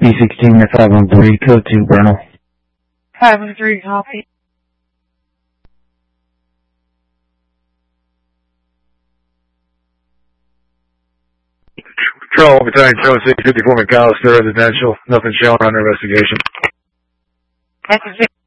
B16 to 513, code 2, Bernal. 513, copy. Patrol, Battalion 206, 54 McAllister, residential. Nothing showing on investigation. That's